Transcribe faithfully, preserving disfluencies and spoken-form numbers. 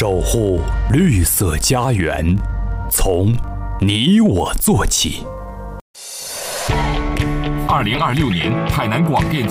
守护绿色家园，从你我做起。 二零二六年海南广电